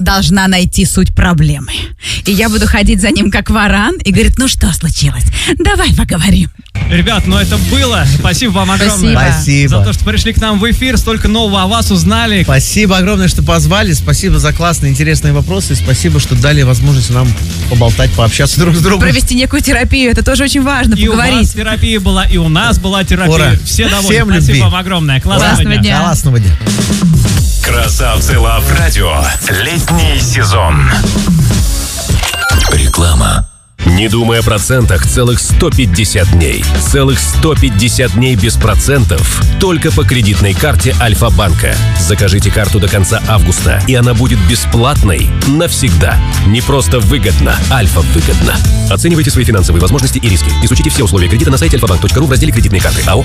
должна найти суть проблемы. И я буду ходить за ним как варан и говорит, ну что случилось? Давай поговорим. Ребят, это было. Спасибо вам огромное. Спасибо. За то, что пришли к нам в эфир, столько нового о вас узнали. Спасибо огромное, что позвали. Спасибо за классные, интересные вопросы. Спасибо, что дали возможность нам поболтать, пообщаться друг с другом. Провести некую терапию, это тоже очень важно, И поговорить. у вас терапия была, и у нас была терапия. Ура. Все довольны. Всем Спасибо любви. вам огромное. Классного дня. Классного дня. Красавцы Лав Радио. Летний сезон. Реклама. Не думай о процентах целых 150 дней. Целых 150 дней без процентов. Только по кредитной карте Альфа-банка. Закажите карту до конца августа, и она будет бесплатной навсегда. Не просто выгодно, Альфа-выгодно. Оценивайте свои финансовые возможности и риски. Изучите все условия кредита на сайте alfabank.ru в разделе «Кредитные карты».